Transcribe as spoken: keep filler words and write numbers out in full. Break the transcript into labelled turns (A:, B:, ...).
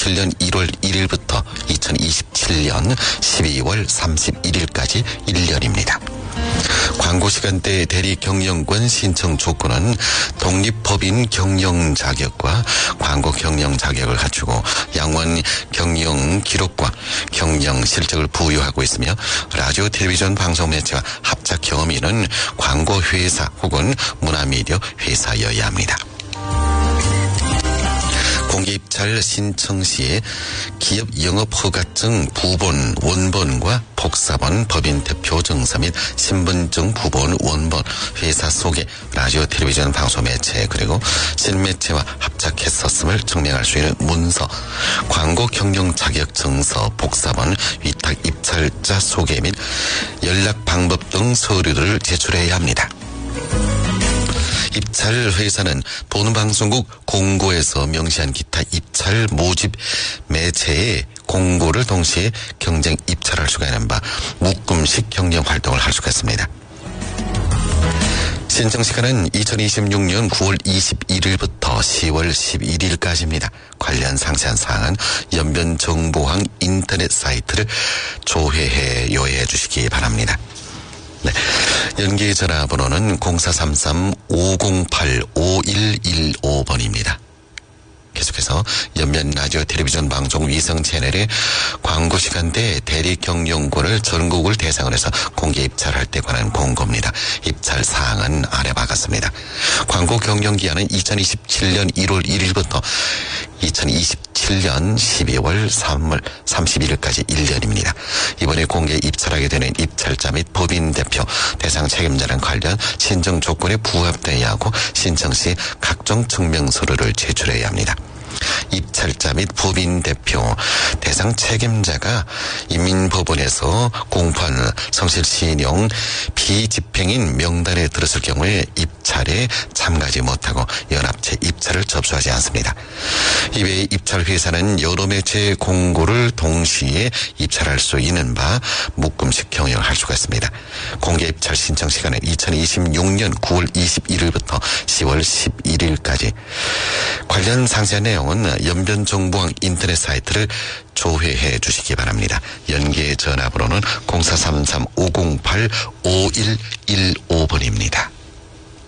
A: 이천이십칠 년 일월 일일부터 이천이십칠 년 십이월 삼십일일까지 일 년입니다. 광고 시간대 대리 경영권 신청 조건은 독립법인 경영 자격과 광고 경영 자격을 갖추고 양원 경영 기록과 경영 실적을 부여하고 있으며 라디오 텔레비전 방송 매체와 합작 경험인은 광고 회사 혹은 문화미디어 회사여야 합니다. 공개 입찰 신청 시에 기업 영업 허가증 부본, 원본과 복사본, 법인 대표 증서 및 신분증 부본, 원본, 회사 소개, 라디오 텔레비전 방송 매체 그리고 신매체와 합작했었음을 증명할 수 있는 문서, 광고 경영 자격 증서, 복사본, 위탁 입찰자 소개 및 연락 방법 등 서류를 제출해야 합니다. 입찰 회사는 보는방송국 공고에서 명시한 기타 입찰 모집 매체에 공고를 동시에 경쟁 입찰할 수가 있는 바 묶음식 경영 활동을 할 수가 있습니다. 신청 시간은 이천이십육 년 구월 이십일일부터 시월 십일일까지입니다. 관련 상세한 사항은 연변정보항 인터넷 사이트를 조회해 요해해 주시기 바랍니다. 네. 연기 전화번호는 공사삼삼 오공팔 오일일오 번입니다. 계속해서 연면 라디오 텔레비전 방송 위성 채널의 광고 시간대 대리 경영권을 전국을 대상으로 해서 공개 입찰할 때 관한 공고입니다. 입찰 사항은 아래 박았습니다. 광고 경영 기한은 이천이십칠 년 일월 일일부터 이천이십칠 년 십이월 삼월 삼십일일까지 일 년입니다. 이번에 공개 입찰하게 되는 입찰자 및 법인 대표, 대상 책임자는 관련 신청 조건에 부합되어야 하고 신청 시 각종 증명서류를 제출해야 합니다. 입찰자 및 법인 대표, 대상 책임자가 인민법원에서 공판 성실신용 비집행인 명단에 들었을 경우에 입찰에 참가하지 못하고 연합체 입찰을 접수하지 않습니다. 이외에 입찰 회사는 여러 매체 공고를 동시에 입찰할 수 있는 바 묶음식 경영을 할 수가 있습니다. 공개 입찰 신청 시간은 이천이십육 년 구월 이십일일부터 시월 십일일까지. 관련 상세한 내용은 연변정보항 인터넷 사이트를 조회해 주시기 바랍니다. 연계 전화번호는 공사삼삼 오공팔 오일일오 번입니다.